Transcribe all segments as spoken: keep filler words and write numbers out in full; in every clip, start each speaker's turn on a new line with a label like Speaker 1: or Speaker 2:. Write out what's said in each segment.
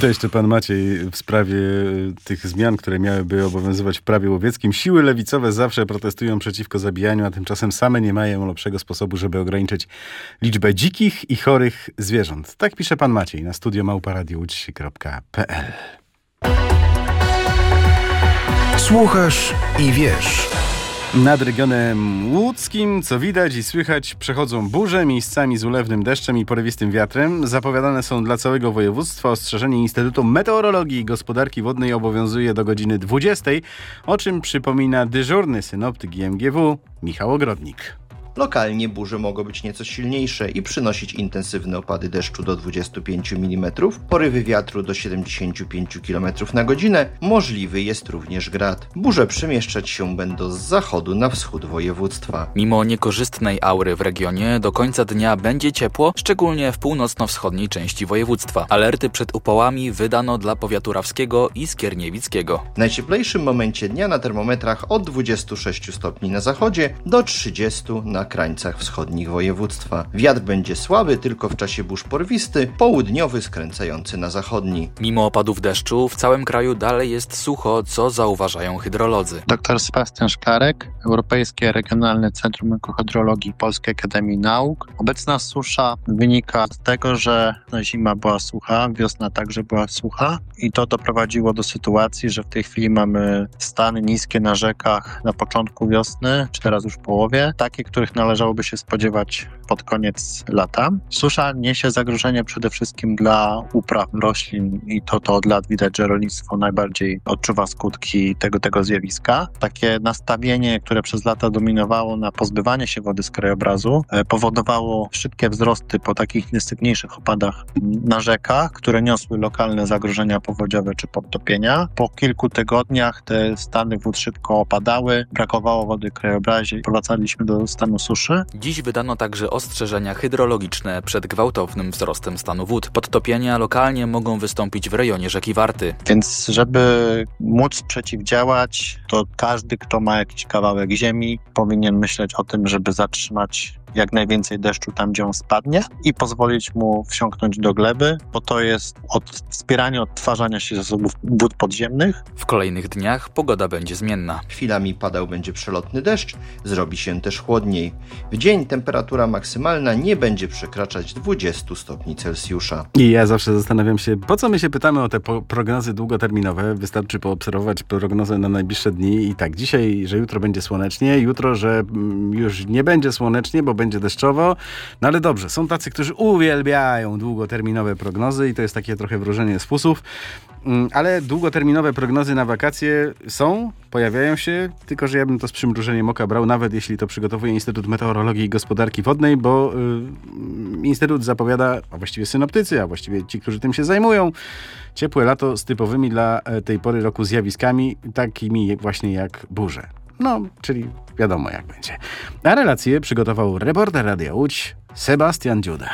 Speaker 1: To jeszcze pan Maciej w sprawie tych zmian, które miałyby obowiązywać w prawie łowieckim. Siły lewicowe zawsze protestują przeciwko zabijaniu, a tymczasem same nie mają lepszego sposobu, żeby ograniczyć liczbę dzikich i chorych zwierząt. Tak pisze pan Maciej na studio małpa radio łódź kropka pe el.
Speaker 2: Słuchasz i wiesz.
Speaker 1: Nad regionem łódzkim, co widać i słychać, przechodzą burze, miejscami z ulewnym deszczem i porywistym wiatrem. Zapowiadane są dla całego województwa. Ostrzeżenie Instytutu Meteorologii i Gospodarki Wodnej obowiązuje do godziny dwudziestej, o czym przypomina dyżurny synoptyk i em gie w Michał Ogrodnik.
Speaker 3: Lokalnie burze mogą być nieco silniejsze i przynosić intensywne opady deszczu do dwudziestu pięciu milimetrów, porywy wiatru do siedemdziesięciu pięciu kilometrów na godzinę, możliwy jest również grad. Burze przemieszczać się będą z zachodu na wschód województwa.
Speaker 4: Mimo niekorzystnej aury w regionie, do końca dnia będzie ciepło, szczególnie w północno-wschodniej części województwa. Alerty przed upałami wydano dla powiatu rawskiego i skierniewickiego.
Speaker 3: W najcieplejszym momencie dnia na termometrach od dwudziestu sześciu stopni na zachodzie do trzydziestu na krańcach wschodnich województwa. Wiatr będzie słaby tylko w czasie burz porwisty, południowy skręcający na zachodni.
Speaker 4: Mimo opadów deszczu w całym kraju dalej jest sucho, co zauważają hydrolodzy.
Speaker 5: Doktor Sebastian Szklarek, Europejskie Regionalne Centrum Ekohydrologii Polskiej Akademii Nauk. Obecna susza wynika z tego, że zima była sucha, wiosna także była sucha i to doprowadziło do sytuacji, że w tej chwili mamy stany niskie na rzekach na początku wiosny, czy teraz już w połowie, takie, których należałoby się spodziewać pod koniec lata. Susza niesie zagrożenie przede wszystkim dla upraw roślin i to, to od lat widać, że rolnictwo najbardziej odczuwa skutki tego, tego zjawiska. Takie nastawienie, które przez lata dominowało na pozbywanie się wody z krajobrazu, powodowało szybkie wzrosty po takich intensywniejszych opadach na rzekach, które niosły lokalne zagrożenia powodziowe czy podtopienia. Po kilku tygodniach te stany wód szybko opadały, brakowało wody w krajobrazie i powracaliśmy do stanu suszy.
Speaker 4: Dziś wydano także ostrzeżenia hydrologiczne przed gwałtownym wzrostem stanu wód. Podtopienia lokalnie mogą wystąpić w rejonie rzeki Warty.
Speaker 5: Więc żeby móc przeciwdziałać, to każdy, kto ma jakiś kawałek ziemi, powinien myśleć o tym, żeby zatrzymać jak najwięcej deszczu tam, gdzie on spadnie i pozwolić mu wsiąknąć do gleby, bo to jest od wspieranie odtwarzania się zasobów wód podziemnych.
Speaker 4: W kolejnych dniach pogoda będzie zmienna.
Speaker 3: Chwilami padał będzie przelotny deszcz, zrobi się też chłodniej. W dzień temperatura maksymalna nie będzie przekraczać dwudziestu stopni Celsjusza.
Speaker 1: I ja zawsze zastanawiam się, po co my się pytamy o te po- prognozy długoterminowe. Wystarczy poobserwować prognozę na najbliższe dni i tak, dzisiaj, że jutro będzie słonecznie, jutro, że mm, już nie będzie słonecznie, bo będzie deszczowo. No ale dobrze, są tacy, którzy uwielbiają długoterminowe prognozy i to jest takie trochę wróżenie z fusów. Ale długoterminowe prognozy na wakacje są, pojawiają się, tylko że ja bym to z przymrużeniem oka brał, nawet jeśli to przygotowuje Instytut Meteorologii i Gospodarki Wodnej, bo y, Instytut zapowiada, a właściwie synoptycy, a właściwie ci, którzy tym się zajmują, ciepłe lato z typowymi dla tej pory roku zjawiskami, takimi właśnie jak burze. No, czyli wiadomo jak będzie. A relację przygotował reporter Radia Łódź Sebastian Dziuda.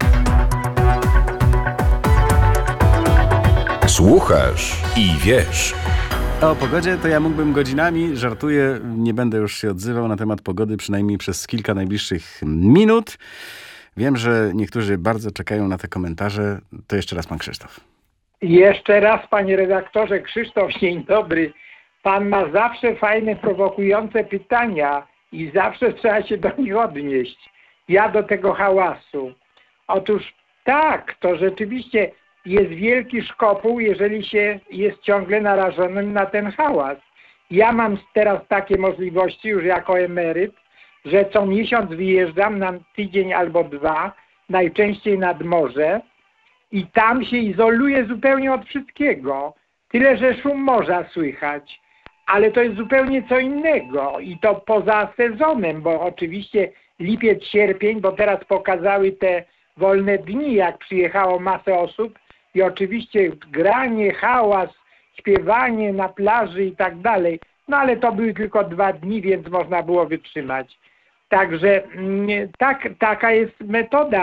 Speaker 2: Słuchasz i wiesz.
Speaker 1: O pogodzie to ja mógłbym godzinami, żartuję, nie będę już się odzywał na temat pogody, przynajmniej przez kilka najbliższych minut. Wiem, że niektórzy bardzo czekają na te komentarze. To jeszcze raz pan Krzysztof.
Speaker 6: Jeszcze raz, panie redaktorze. Krzysztof, dzień dobry. Pan ma zawsze fajne, prowokujące pytania i zawsze trzeba się do nich odnieść. Ja do tego hałasu. Otóż tak, to rzeczywiście jest wielki szkopuł, jeżeli się jest ciągle narażonym na ten hałas. Ja mam teraz takie możliwości już jako emeryt, że co miesiąc wyjeżdżam na tydzień albo dwa, najczęściej nad morze i tam się izoluję zupełnie od wszystkiego. Tyle, że szum morza słychać, ale to jest zupełnie co innego i to poza sezonem, bo oczywiście lipiec, sierpień, bo teraz pokazały te wolne dni, jak przyjechało masę osób i oczywiście granie, hałas, śpiewanie na plaży i tak dalej. No ale to były tylko dwa dni, więc można było wytrzymać. Także tak, taka jest metoda.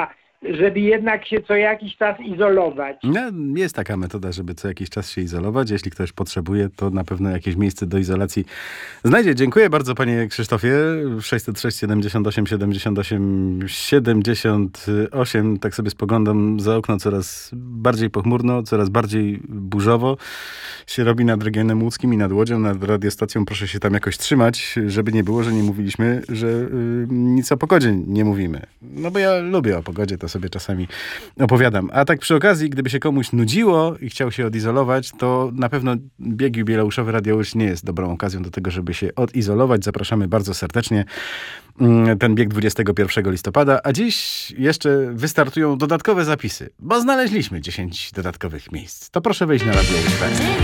Speaker 6: żeby jednak się co jakiś czas izolować.
Speaker 1: No, jest taka metoda, żeby co jakiś czas się izolować. Jeśli ktoś potrzebuje, to na pewno jakieś miejsce do izolacji znajdzie. Dziękuję bardzo, panie Krzysztofie. sześćset sześć siedemdziesiąt osiem siedemdziesiąt osiem siedemdziesiąt osiem. Tak sobie spoglądam za okno, coraz bardziej pochmurno, coraz bardziej burzowo się robi nad regionem łódzkim i nad Łodzią, nad radiostacją. Proszę się tam jakoś trzymać, żeby nie było, że nie mówiliśmy, że yy, nic o pogodzie nie mówimy. No bo ja lubię o pogodzie, to sobie czasami opowiadam. A tak przy okazji, gdyby się komuś nudziło i chciał się odizolować, to na pewno bieg jubileuszowy Radio Łódź nie jest dobrą okazją do tego, żeby się odizolować. Zapraszamy bardzo serdecznie. Ten bieg dwudziestego pierwszego listopada, a dziś jeszcze wystartują dodatkowe zapisy, bo znaleźliśmy dziesięć dodatkowych miejsc. To proszę wejść na Radio Łódź.